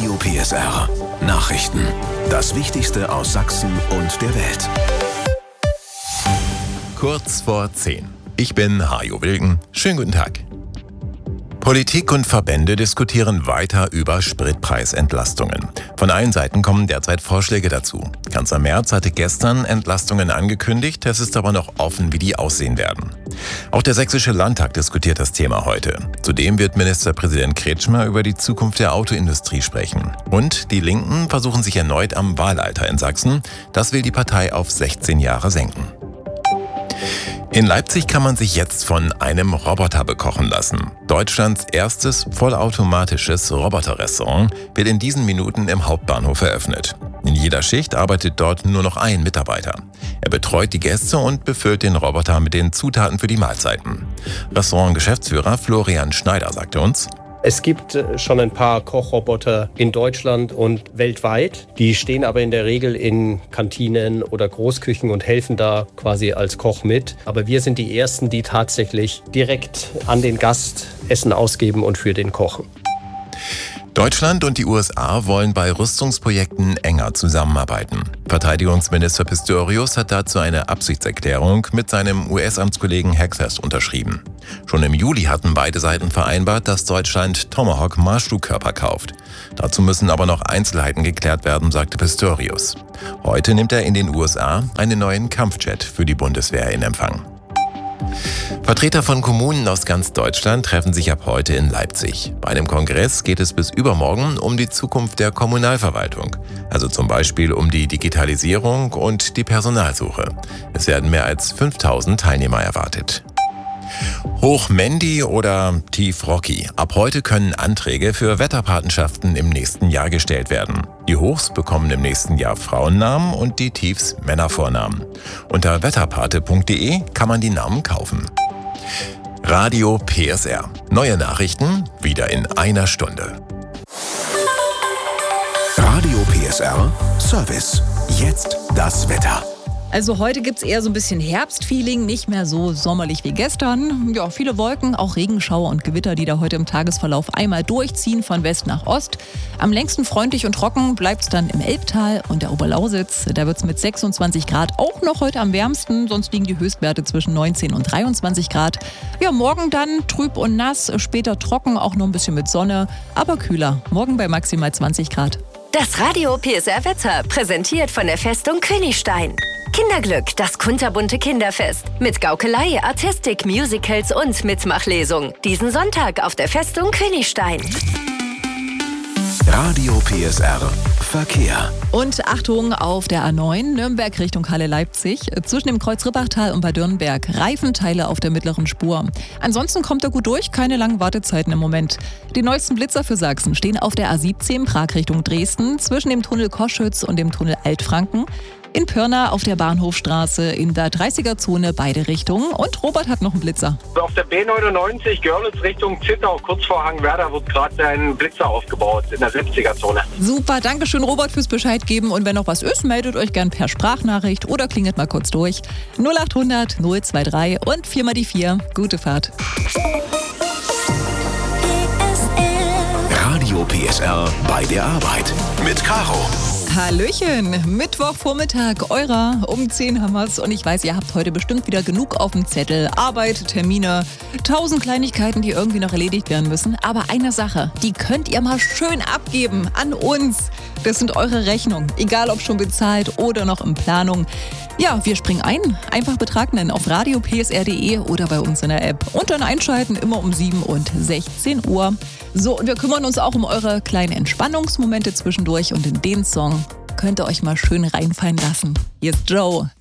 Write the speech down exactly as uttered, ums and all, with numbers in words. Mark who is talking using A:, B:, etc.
A: Radio P S R. Nachrichten. Das Wichtigste aus Sachsen und der Welt.
B: Kurz vor zehn. Ich bin Hajo Wilken. Schönen guten Tag. Politik und Verbände diskutieren weiter über Spritpreisentlastungen. Von allen Seiten kommen derzeit Vorschläge dazu. Kanzler Merz hatte gestern Entlastungen angekündigt, es ist aber noch offen, wie die aussehen werden. Auch der Sächsische Landtag diskutiert das Thema heute. Zudem wird Ministerpräsident Kretschmer über die Zukunft der Autoindustrie sprechen. Und die Linken versuchen sich erneut am Wahlalter in Sachsen. Das will die Partei auf sechzehn Jahre senken. In Leipzig kann man sich jetzt von einem Roboter bekochen lassen. Deutschlands erstes vollautomatisches Roboterrestaurant wird in diesen Minuten im Hauptbahnhof eröffnet. In jeder Schicht arbeitet dort nur noch ein Mitarbeiter. Er betreut die Gäste und befüllt den Roboter mit den Zutaten für die Mahlzeiten. Restaurant-Geschäftsführer Florian Schneider sagte uns:
C: Es gibt schon ein paar Kochroboter in Deutschland und weltweit. Die stehen aber in der Regel in Kantinen oder Großküchen und helfen da quasi als Koch mit. Aber wir sind die Ersten, die tatsächlich direkt an den Gast Essen ausgeben und für den kochen.
B: Deutschland und die U S A wollen bei Rüstungsprojekten enger zusammenarbeiten. Verteidigungsminister Pistorius hat dazu eine Absichtserklärung mit seinem U S-Amtskollegen Hegseth unterschrieben. Schon im Juli hatten beide Seiten vereinbart, dass Deutschland Tomahawk-Marschflugkörper kauft. Dazu müssen aber noch Einzelheiten geklärt werden, sagte Pistorius. Heute nimmt er in den U S A einen neuen Kampfjet für die Bundeswehr in Empfang. Vertreter von Kommunen aus ganz Deutschland treffen sich ab heute in Leipzig. Bei einem Kongress geht es bis übermorgen um die Zukunft der Kommunalverwaltung. Also zum Beispiel um die Digitalisierung und die Personalsuche. Es werden mehr als fünftausend Teilnehmer erwartet. Hoch Mandy oder Tief Rocky. Ab heute können Anträge für Wetterpatenschaften im nächsten Jahr gestellt werden. Die Hochs bekommen im nächsten Jahr Frauennamen und die Tiefs Männervornamen. Unter wetterpate punkt de kann man die Namen kaufen. Radio P S R. Neue Nachrichten wieder in einer Stunde.
A: Radio P S R Service. Jetzt das Wetter.
D: Also heute gibt's eher so ein bisschen Herbstfeeling, nicht mehr so sommerlich wie gestern. Ja, viele Wolken, auch Regenschauer und Gewitter, die da heute im Tagesverlauf einmal durchziehen von West nach Ost. Am längsten freundlich und trocken bleibt's dann im Elbtal und der Oberlausitz. Da wird's mit sechsundzwanzig Grad auch noch heute am wärmsten, sonst liegen die Höchstwerte zwischen neunzehn und dreiundzwanzig Grad. Ja, morgen dann trüb und nass, später trocken, auch noch ein bisschen mit Sonne, aber kühler. Morgen bei maximal zwanzig Grad.
E: Das Radio P S R Wetter, präsentiert von der Festung Königstein. Kinderglück, das kunterbunte Kinderfest. Mit Gaukelei, Artistik, Musicals und Mitmachlesung. Diesen Sonntag auf der Festung Königstein.
A: Radio P S R Verkehr.
D: Und Achtung auf der A neun, Nürnberg Richtung Halle-Leipzig. Zwischen dem Kreuz Rippachtal und Bad Dürnberg Reifenteile auf der mittleren Spur. Ansonsten kommt er gut durch, keine langen Wartezeiten im Moment. Die neuesten Blitzer für Sachsen stehen auf der A siebzehn Prag Richtung Dresden, zwischen dem Tunnel Koschütz und dem Tunnel Altfranken. In Pirna auf der Bahnhofstraße in der dreißiger-Zone beide Richtungen. Und Robert hat noch einen Blitzer.
F: Auf der B neunundneunzig Görlitz Richtung Zittau, kurz vor Hangwerder, wird gerade ein Blitzer aufgebaut in der siebziger-Zone.
D: Super, danke schön Robert fürs Bescheid geben. Und wenn noch was ist, meldet euch gern per Sprachnachricht oder klingelt mal kurz durch. null achthundert null drei und vier mal die vier. Gute Fahrt.
A: Radio P S R bei der Arbeit mit Caro.
D: Hallöchen, Mittwochvormittag, eurer, um zehn haben wir's und ich weiß, ihr habt heute bestimmt wieder genug auf dem Zettel, Arbeit, Termine, tausend Kleinigkeiten, die irgendwie noch erledigt werden müssen, aber eine Sache, die könnt ihr mal schön abgeben an uns, das sind eure Rechnungen, egal ob schon bezahlt oder noch in Planung. Ja, wir springen ein, einfach Betrag nennen auf radio p s r punkt de oder bei uns in der App und dann einschalten, immer um sieben und sechzehn Uhr. So, und wir kümmern uns auch um eure kleinen Entspannungsmomente zwischendurch und in den Song könnt ihr euch mal schön reinfallen lassen. Hier ist Joe.